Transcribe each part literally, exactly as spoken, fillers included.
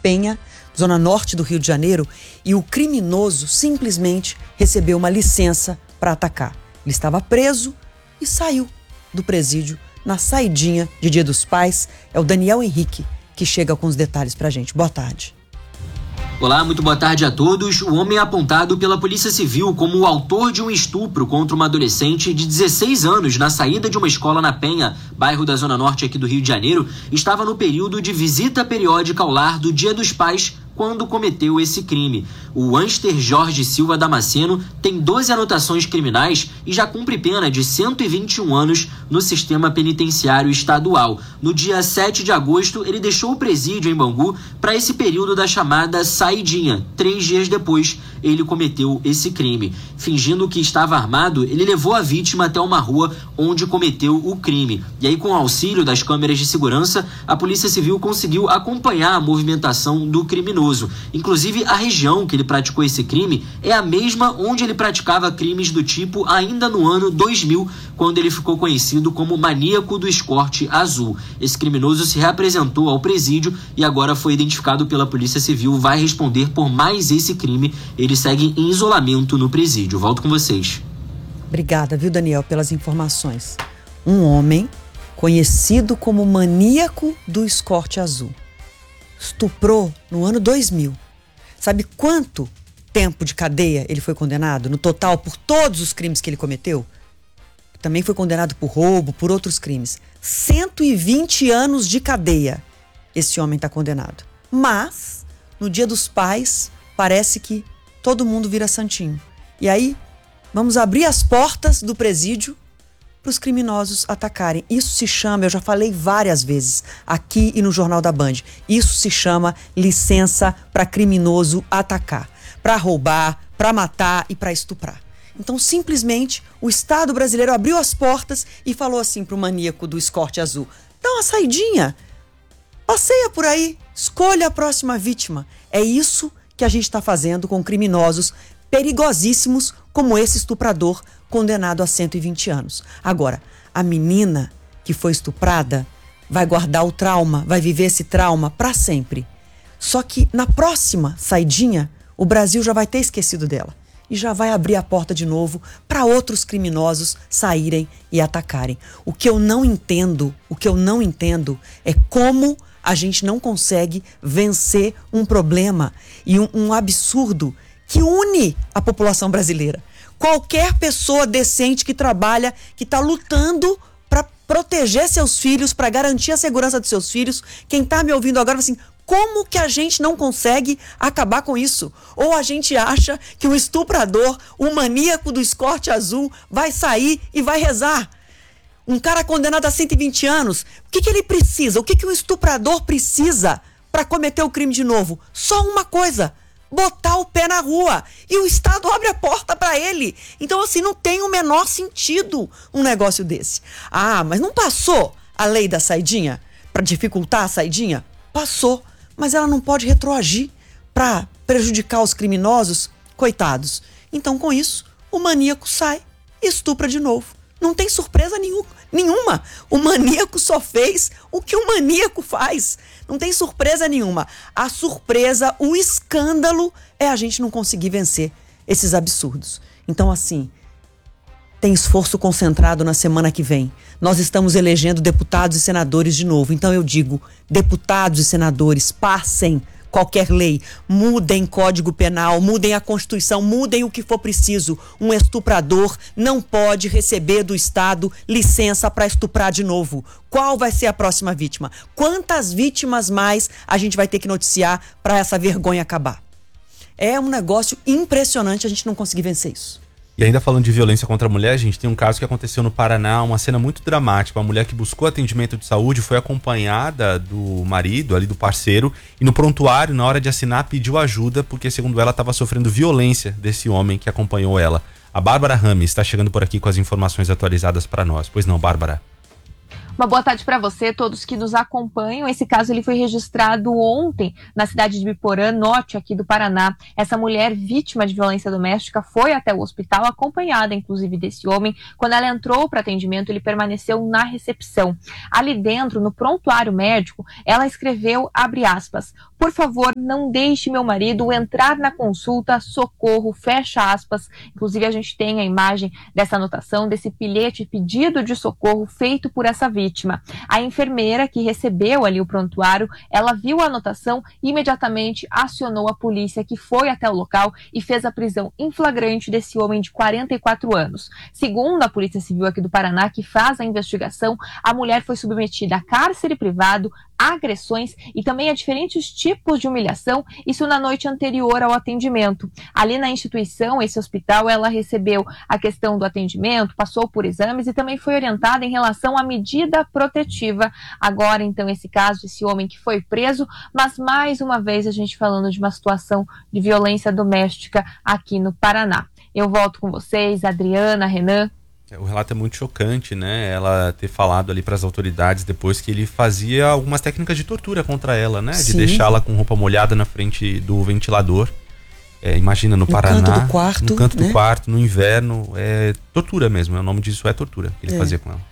Penha, zona norte do Rio de Janeiro, e o criminoso simplesmente recebeu uma licença para atacar. Ele estava preso e saiu do presídio na saidinha de Dia dos Pais. É o Daniel Henrique que chega com os detalhes pra gente. Boa tarde. Olá, muito boa tarde a todos. O homem apontado pela Polícia Civil como o autor de um estupro contra uma adolescente de dezesseis anos na saída de uma escola na Penha, bairro da Zona Norte aqui do Rio de Janeiro, estava no período de visita periódica ao lar do Dia dos Pais quando cometeu esse crime. O Ânster Jorge Silva Damasceno tem doze anotações criminais e já cumpre pena de cento e vinte e um anos no sistema penitenciário estadual. No dia sete de agosto, ele deixou o presídio em Bangu para esse período da chamada saidinha. Três dias depois, ele cometeu esse crime. Fingindo que estava armado, ele levou a vítima até uma rua onde cometeu o crime. E aí, com o auxílio das câmeras de segurança, a Polícia Civil conseguiu acompanhar a movimentação do criminoso. Inclusive, a região que ele praticou esse crime é a mesma onde ele praticava crimes do tipo ainda no ano dois mil, quando ele ficou conhecido como maníaco do escorte azul. Esse criminoso se reapresentou ao presídio e agora foi identificado pela Polícia Civil, vai responder por mais esse crime. Ele segue em isolamento no presídio. Volto com vocês. Obrigada, viu, Daniel, pelas informações. Um homem conhecido como maníaco do escorte azul estuprou no ano dois mil. Sabe quanto tempo de cadeia ele foi condenado no total por todos os crimes que ele cometeu? Também foi condenado por roubo, por outros crimes. cento e vinte anos de cadeia esse homem está condenado. Mas, no Dia dos Pais, parece que todo mundo vira santinho. E aí, vamos abrir as portas do presídio para os criminosos atacarem. Isso se chama, eu já falei várias vezes aqui e no Jornal da Band, isso se chama licença para criminoso atacar, para roubar, para matar e para estuprar. Então, simplesmente, o Estado brasileiro abriu as portas e falou assim para o maníaco do escorte azul: dá uma saidinha, passeia por aí, escolha a próxima vítima. É isso que a gente está fazendo com criminosos perigosíssimos como esse estuprador condenado a cento e vinte anos. Agora, a menina que foi estuprada vai guardar o trauma, vai viver esse trauma para sempre. Só que na próxima saidinha, o Brasil já vai ter esquecido dela e já vai abrir a porta de novo para outros criminosos saírem e atacarem. O que eu não entendo, o que eu não entendo é como a gente não consegue vencer um problema e um, um absurdo que une a população brasileira. Qualquer pessoa decente que trabalha, que está lutando para proteger seus filhos, para garantir a segurança dos seus filhos, quem está me ouvindo agora, assim, como que a gente não consegue acabar com isso? Ou a gente acha que o estuprador, o maníaco do escorte azul, vai sair e vai rezar? Um cara condenado a cento e vinte anos, o que, que ele precisa? O que, que o estuprador precisa para cometer o crime de novo? Só uma coisa: botar o pé na rua. E o Estado abre a porta para ele. Então, assim, não tem o menor sentido um negócio desse. Ah, mas não passou a lei da saidinha para dificultar a saidinha? Passou. Mas ela não pode retroagir para prejudicar os criminosos, coitados. Então, com isso, o maníaco sai e estupra de novo. Não tem surpresa nenhum, nenhuma. O maníaco só fez o que o maníaco faz. Não tem surpresa nenhuma. A surpresa, o escândalo é a gente não conseguir vencer esses absurdos. Então, assim, tem esforço concentrado na semana que vem. Nós estamos elegendo deputados e senadores de novo. Então eu digo, deputados e senadores, passem qualquer lei, mudem Código Penal, mudem a Constituição, mudem o que for preciso. Um estuprador não pode receber do Estado licença para estuprar de novo. Qual vai ser a próxima vítima? Quantas vítimas mais a gente vai ter que noticiar para essa vergonha acabar? É um negócio impressionante a gente não conseguir vencer isso. E ainda falando de violência contra a mulher, a gente tem um caso que aconteceu no Paraná, uma cena muito dramática. Uma mulher que buscou atendimento de saúde foi acompanhada do marido, ali do parceiro, e no prontuário, na hora de assinar, pediu ajuda porque, segundo ela, estava sofrendo violência desse homem que acompanhou ela. A Bárbara Rames está chegando por aqui com as informações atualizadas para nós. Pois não, Bárbara? Uma boa tarde para você, todos que nos acompanham. Esse caso ele foi registrado ontem na cidade de Biporã, norte aqui do Paraná. Essa mulher vítima de violência doméstica foi até o hospital, acompanhada inclusive desse homem. Quando ela entrou para atendimento, ele permaneceu na recepção. Ali dentro, no prontuário médico, ela escreveu, abre aspas, por favor, não deixe meu marido entrar na consulta, socorro, fecha aspas. Inclusive a gente tem a imagem dessa anotação, desse bilhete, pedido de socorro feito por essa vítima. Vítima. A enfermeira que recebeu ali o prontuário, ela viu a anotação e imediatamente acionou a polícia, que foi até o local e fez a prisão em flagrante desse homem de quarenta e quatro anos. Segundo a Polícia Civil aqui do Paraná, que faz a investigação, a mulher foi submetida a cárcere privado, agressões e também a diferentes tipos de humilhação, isso na noite anterior ao atendimento. Ali na instituição, esse hospital, ela recebeu a questão do atendimento, passou por exames e também foi orientada em relação à medida protetiva. Agora, então, esse caso, esse homem que foi preso, mas mais uma vez a gente falando de uma situação de violência doméstica aqui no Paraná. Eu volto com vocês, Adriana, Renan. O relato é muito chocante, né? Ela ter falado ali para as autoridades depois que ele fazia algumas técnicas de tortura contra ela, né? Sim. De deixá-la com roupa molhada na frente do ventilador. É, imagina, no, no Paraná. No canto do quarto. No canto né? do quarto, no inverno. É tortura mesmo. O nome disso é tortura que ele é. fazia com ela.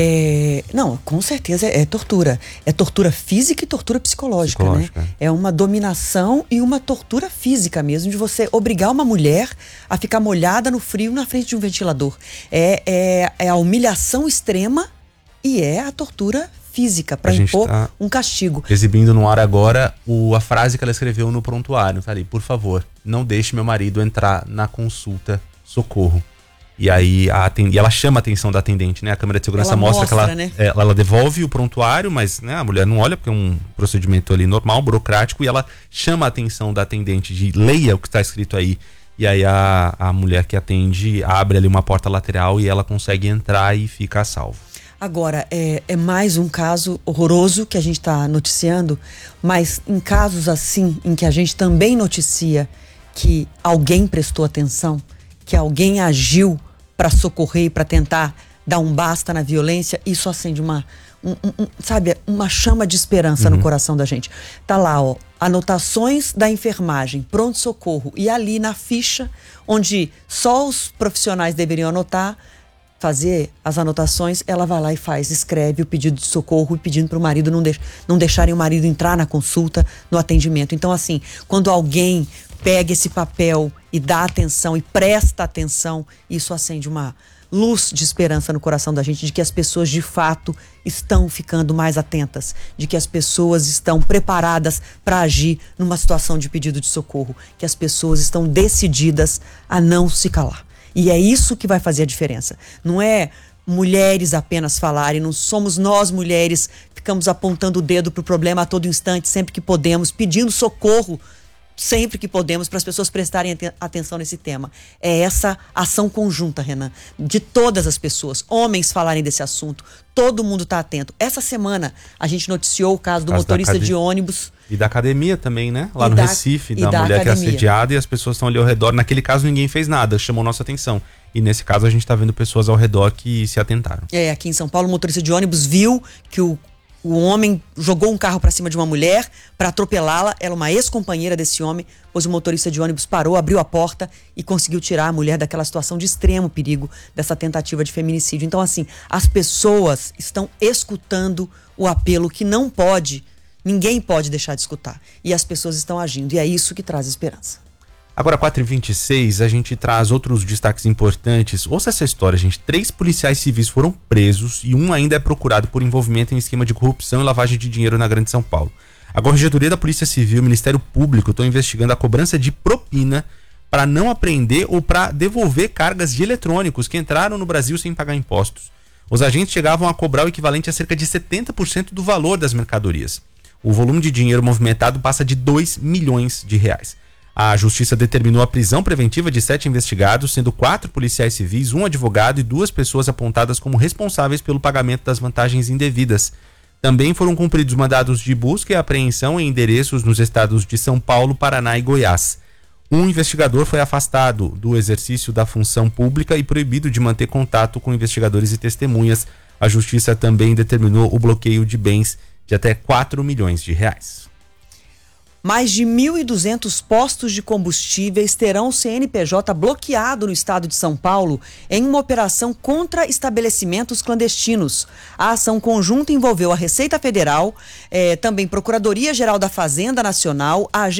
É, não, com certeza é, é tortura. É tortura física e tortura psicológica, Psicológica, né? É uma dominação e uma tortura física mesmo, de você obrigar uma mulher a ficar molhada no frio na frente de um ventilador. É, é, é a humilhação extrema e é a tortura física para impor tá um castigo. Exibindo no ar agora o, a frase que ela escreveu no prontuário, tá ali, por favor, não deixe meu marido entrar na consulta, socorro. E aí a atend... e ela chama a atenção da atendente, né? A câmera de segurança ela mostra, mostra que ela, né? é, ela devolve o prontuário, mas né, a mulher não olha porque é um procedimento ali normal, burocrático, e ela chama a atenção da atendente de leia o que está escrito aí. E aí a, a mulher que atende abre ali uma porta lateral e ela consegue entrar e fica a salvo. Agora, é, é mais um caso horroroso que a gente está noticiando, mas em casos assim, em que a gente também noticia que alguém prestou atenção, que alguém agiu para socorrer e para tentar dar um basta na violência, isso acende uma, um, um, sabe, uma chama de esperança uhum. no coração da gente. Tá lá, ó, anotações da enfermagem, pronto-socorro, e ali na ficha, onde só os profissionais deveriam anotar, fazer as anotações, ela vai lá e faz, escreve o pedido de socorro e pedindo para o marido não, deix, não deixarem o marido entrar na consulta, no atendimento. Então, assim, quando alguém pega esse papel e dá atenção e presta atenção, isso acende uma luz de esperança no coração da gente, de que as pessoas de fato estão ficando mais atentas, de que as pessoas estão preparadas para agir numa situação de pedido de socorro, que as pessoas estão decididas a não se calar. E é isso que vai fazer a diferença. Não é mulheres apenas falarem, não somos nós mulheres, ficamos apontando o dedo para o problema a todo instante, sempre que podemos, pedindo socorro sempre que podemos para as pessoas prestarem atenção nesse tema. É essa ação conjunta, Renan, de todas as pessoas, homens falarem desse assunto, todo mundo está atento. Essa semana a gente noticiou o caso do caso motorista de ônibus. E da academia também, né? Lá e no da, Recife, da, da mulher academia. que é assediada e as pessoas estão ali ao redor. Naquele caso ninguém fez nada, chamou nossa atenção. E nesse caso a gente está vendo pessoas ao redor que se atentaram. É, aqui em São Paulo o motorista de ônibus viu que o O homem jogou um carro para cima de uma mulher para atropelá-la. Ela é uma ex-companheira desse homem, pois o motorista de ônibus parou, abriu a porta e conseguiu tirar a mulher daquela situação de extremo perigo, dessa tentativa de feminicídio. Então, assim, as pessoas estão escutando o apelo que não pode, ninguém pode deixar de escutar. E as pessoas estão agindo. E é isso que traz esperança. Agora, quatro e vinte e seis, a gente traz outros destaques importantes. Ouça essa história, gente. Três policiais civis foram presos e um ainda é procurado por envolvimento em esquema de corrupção e lavagem de dinheiro na Grande São Paulo. A Corregedoria da Polícia Civil e o Ministério Público estão investigando a cobrança de propina para não apreender ou para devolver cargas de eletrônicos que entraram no Brasil sem pagar impostos. Os agentes chegavam a cobrar o equivalente a cerca de setenta por cento do valor das mercadorias. O volume de dinheiro movimentado passa de dois milhões de reais. A Justiça determinou a prisão preventiva de sete investigados, sendo quatro policiais civis, um advogado e duas pessoas apontadas como responsáveis pelo pagamento das vantagens indevidas. Também foram cumpridos mandados de busca e apreensão em endereços nos estados de São Paulo, Paraná e Goiás. Um investigador foi afastado do exercício da função pública e proibido de manter contato com investigadores e testemunhas. A justiça também determinou o bloqueio de bens de até quatro milhões de reais. Mais de mil e duzentos postos de combustíveis terão o C N P J bloqueado no estado de São Paulo em uma operação contra estabelecimentos clandestinos. A ação conjunta envolveu a Receita Federal, eh, também Procuradoria-Geral da Fazenda Nacional, a